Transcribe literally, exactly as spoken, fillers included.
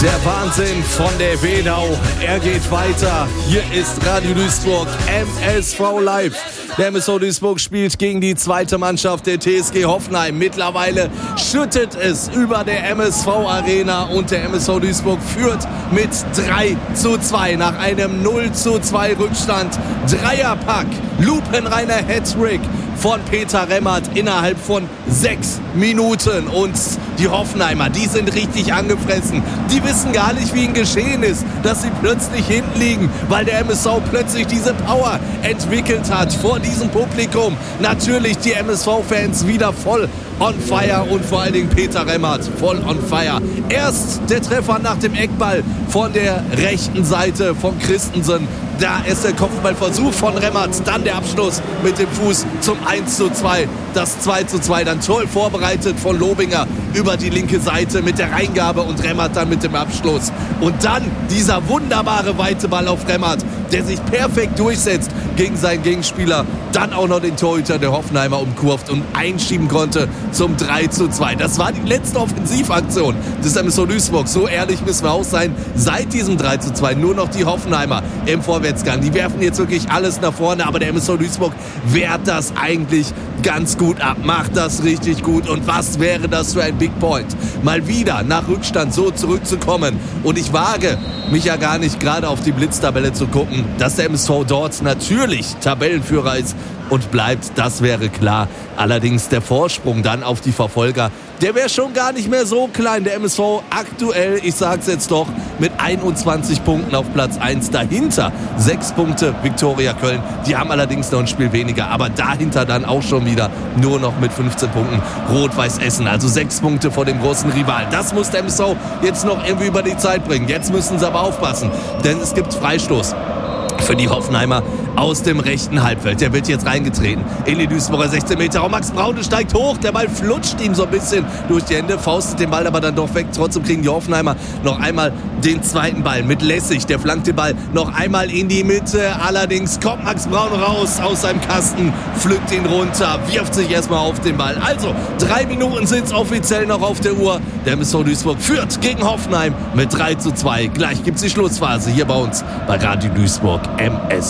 Der Wahnsinn von der Wedau, er geht weiter. Hier ist Radio Duisburg, M S V Live. Der M S V Duisburg spielt gegen die zweite Mannschaft der T S G Hoffenheim. Mittlerweile schüttet es über der M S V Arena und der M S V Duisburg führt mit drei zu zwei nach einem null zu zwei Rückstand. Dreierpack, lupenreiner Hattrick von Peter Remmert innerhalb von sechs Minuten. Und die Hoffenheimer, die sind richtig angefressen. Die wissen gar nicht, wie ihnen geschehen ist, dass sie plötzlich hinten liegen, weil der M S V plötzlich diese Power entwickelt hat vor diesem Publikum. Natürlich die M S V-Fans wieder voll on fire und vor allen Dingen Peter Remmert voll on fire. Erst der Treffer nach dem Eckball von der rechten Seite von Christensen. Da ist der Kopfballversuch von Remmert, dann der Abschluss mit dem Fuß zum eins zu zwei. Das zwei zu zwei dann toll vorbereitet von Lobinger über die linke Seite mit der Reingabe und Remmert dann mit dem Abschluss. Und dann dieser wunderbare weite Ball auf Remmert, der sich perfekt durchsetzt gegen seinen Gegenspieler. Dann auch noch den Torhüter der Hoffenheimer umkurvt und einschieben konnte zum drei zu zwei. Das war die letzte Offensivaktion des M S V Duisburg. So ehrlich müssen wir auch sein. Seit diesem drei zu zwei nur noch die Hoffenheimer im Vorwärtsgang. Die werfen jetzt wirklich alles nach vorne, aber der M S V Duisburg wehrt das eigentlich ganz gut ab, macht das richtig gut. Und was wäre das für ein Big Point? Mal wieder nach Rückstand so zurückzukommen. Und ich wage mich ja gar nicht gerade auf die Blitztabelle zu gucken, dass der M S V dort natürlich Tabellenführer ist und bleibt, das wäre klar. Allerdings der Vorsprung dann auf die Verfolger, der wäre schon gar nicht mehr so klein. Der M S V aktuell, ich sag's jetzt doch, mit einundzwanzig Punkten auf Platz eins. Dahinter sechs Punkte Viktoria Köln. Die haben allerdings noch ein Spiel weniger. Aber dahinter dann auch schon wieder nur noch mit fünfzehn Punkten Rot-Weiß Essen. Also sechs Punkte vor dem großen Rivalen. Das muss der M S V jetzt noch irgendwie über die Zeit bringen. Jetzt müssen sie aber aufpassen, denn es gibt Freistoß für die Hoffenheimer aus dem rechten Halbfeld. Der wird jetzt reingetreten in die Duisburger sechzehn Meter Raum. Max Braune steigt hoch. Der Ball flutscht ihm so ein bisschen durch die Hände, faustet den Ball aber dann doch weg. Trotzdem kriegen die Hoffenheimer noch einmal den zweiten Ball mit Lessig. Der flankt den Ball noch einmal in die Mitte. Allerdings kommt Max Braune raus aus seinem Kasten, pflückt ihn runter, wirft sich erstmal auf den Ball. Also, drei Minuten sind es offiziell noch auf der Uhr. Der M S V Duisburg führt gegen Hoffenheim mit drei zu zwei. Gleich gibt es die Schlussphase hier bei uns bei Radio Duisburg M S